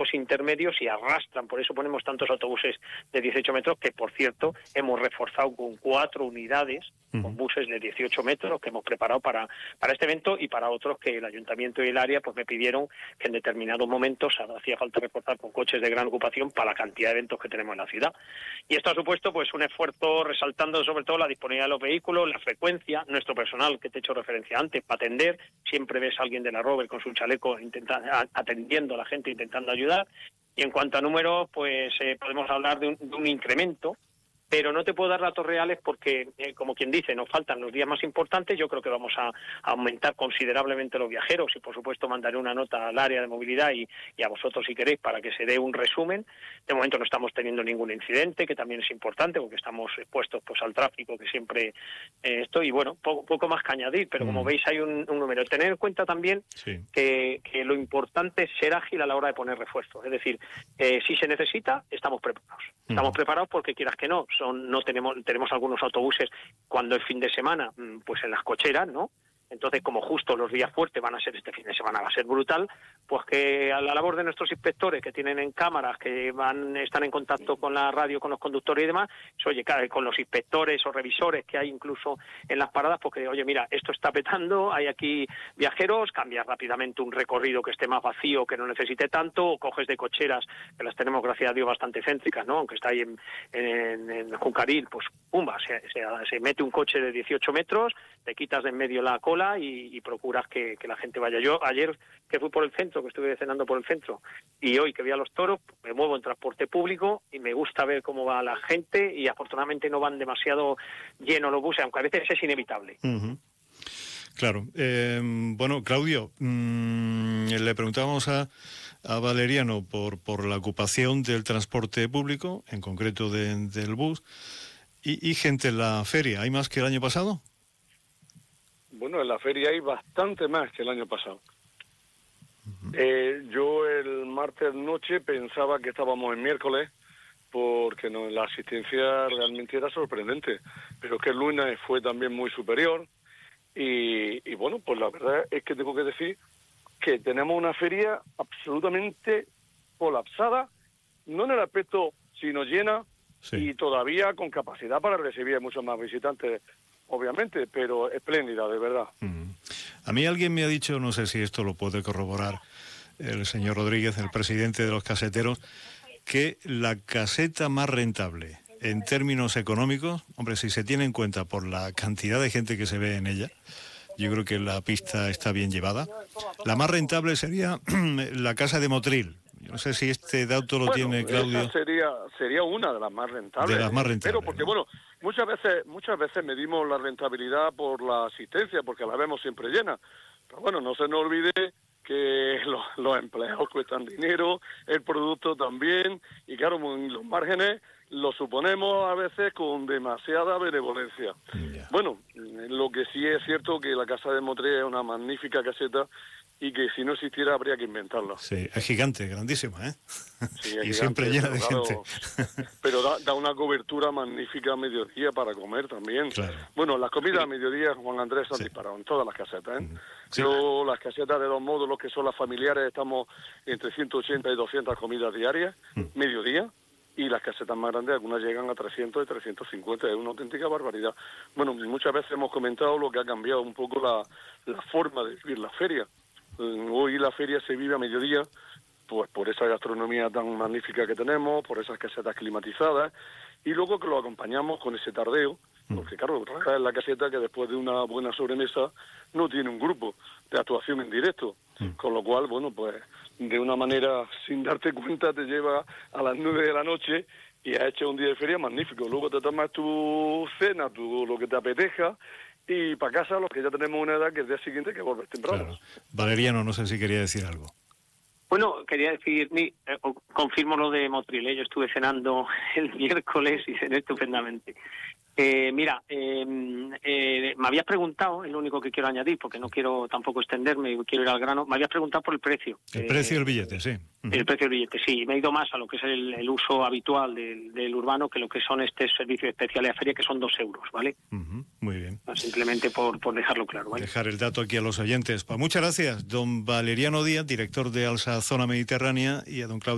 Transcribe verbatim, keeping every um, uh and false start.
puntos intermedios y arrastran. Por eso ponemos tantos autobuses de dieciocho metros, que por cierto hemos reforzado con cuatro unidades, uh-huh. con buses de dieciocho metros que hemos preparado para, para este evento y para otros que el Ayuntamiento y el área pues me pidieron que en determinados momentos hacía falta reforzar con coches de gran ocupación para la cantidad de eventos que tenemos en la ciudad. Y esto ha supuesto pues un esfuerzo resaltando sobre todo la disponibilidad de los vehículos, la frecuencia, nuestro personal que te he hecho referencia antes, para atender, siempre ves a alguien de la Rover con su chaleco intentando, atendiendo a la gente, intentando ayudar. Y en cuanto a números, pues eh, podemos hablar de un, de un incremento, pero no te puedo dar datos reales porque, eh, como quien dice, nos faltan los días más importantes. Yo creo que vamos a, a aumentar considerablemente los viajeros y, por supuesto, mandaré una nota al área de movilidad y, y a vosotros, si queréis, para que se dé un resumen. De momento no estamos teniendo ningún incidente, que también es importante porque estamos expuestos pues, al tráfico, que siempre eh, estoy. Y, bueno, poco, poco más que añadir, pero como mm. veis hay un, un número. Tener en cuenta también sí. que, que lo importante es ser ágil a la hora de poner refuerzos. Es decir, eh, si se necesita, estamos preparados. Mm. Estamos preparados porque, quieras que no, Son, no tenemos tenemos algunos autobuses cuando es fin de semana, pues en las cocheras, ¿no? Entonces, como justo los días fuertes van a ser este fin de semana, va a ser brutal, pues que a la labor de nuestros inspectores que tienen en cámaras, que van están en contacto con la radio, con los conductores y demás, pues, oye, con los inspectores o revisores que hay incluso en las paradas, porque, oye, mira, esto está petando, hay aquí viajeros, cambias rápidamente un recorrido que esté más vacío, que no necesite tanto, o coges de cocheras, que las tenemos, gracias a Dios, bastante céntricas, ¿no? Aunque está ahí en, en, en Juncaril, pues, pumba, se, se, se mete un coche de dieciocho metros, te quitas de en medio la cola, Y, y procuras que, que la gente vaya. Yo ayer que fui por el centro, que estuve cenando por el centro, y hoy que vi a los toros, me muevo en transporte público y me gusta ver cómo va la gente y afortunadamente no van demasiado llenos los buses, aunque a veces es inevitable. Uh-huh. Claro. Eh, bueno, Claudio, mmm, le preguntábamos a, a Valeriano por, por la ocupación del transporte público, en concreto de, del bus, y, y gente en la feria. ¿Hay más que el año pasado? Bueno, en la feria hay bastante más que el año pasado. Uh-huh. Eh, yo el martes noche pensaba que estábamos en miércoles porque no, la asistencia realmente era sorprendente, pero es que el lunes fue también muy superior y, y bueno, pues la verdad es que tengo que decir que tenemos una feria absolutamente colapsada, no en el aspecto sino llena, sí. y todavía con capacidad para recibir a muchos más visitantes, obviamente, pero espléndida, de verdad. Mm. A mí alguien me ha dicho, no sé si esto lo puede corroborar el señor Rodríguez, el presidente de los caseteros, que la caseta más rentable en términos económicos, hombre, si se tiene en cuenta por la cantidad de gente que se ve en ella, yo creo que la pista está bien llevada. La más rentable sería la casa de Motril. Yo no sé si este dato lo bueno, tiene Claudio. Esa sería sería una de las más rentables. De las más rentables. Pero porque, ¿no? bueno, muchas veces muchas veces medimos la rentabilidad por la asistencia, porque la vemos siempre llena. Pero bueno, no se nos olvide que los, los empleados cuestan dinero, el producto también, y claro, los márgenes los suponemos a veces con demasiada benevolencia. Yeah. Bueno, lo que sí es cierto que la casa de Motril es una magnífica caseta, y que si no existiera habría que inventarla. Sí, es gigante, grandísima, ¿eh? Sí, y gigante, siempre llena de claro, gente. Pero da, da una cobertura magnífica a mediodía para comer también. Claro. Bueno, las comidas a mediodía, Juan Andrés, se han sí. disparado en todas las casetas, ¿eh? Sí. Yo, las casetas de dos módulos, que son las familiares, estamos entre ciento ochenta y doscientas comidas diarias, mm. mediodía, y las casetas más grandes, algunas llegan a trescientos y trescientos cincuenta, es una auténtica barbaridad. Bueno, muchas veces hemos comentado lo que ha cambiado un poco la, la forma de vivir la feria. Hoy la feria se vive a mediodía, pues por esa gastronomía tan magnífica que tenemos, por esas casetas climatizadas, y luego que lo acompañamos con ese tardeo, porque claro, es la caseta que después de una buena sobremesa no tiene un grupo de actuación en directo, con lo cual, bueno, pues de una manera sin darte cuenta te lleva a las nueve de la noche y has hecho un día de feria magnífico. Luego te tomas tu cena, tu lo que te apeteja, y para casa los que ya tenemos una edad que el día siguiente hay que volver temprano. Claro. Valeriano, no sé si quería decir algo. Bueno, quería decir, eh, confirmo lo de Motril, ¿eh? Yo estuve cenando el miércoles y cené estupendamente. Eh, mira, eh, eh, me habías preguntado, es lo único que quiero añadir, porque no quiero tampoco extenderme, quiero ir al grano, me habías preguntado por el precio. El eh, precio del billete, sí. Uh-huh. El precio del billete, sí. Me he ido más a lo que es el, el uso habitual del, del urbano que lo que son estos servicios especiales a feria, que son dos euros, ¿vale? Uh-huh. Muy bien. Simplemente por, por dejarlo claro, ¿vale? Dejar el dato aquí a los oyentes. Pues muchas gracias, don Valeriano Díaz, director de ALSA Zona Mediterránea, y a don Claudio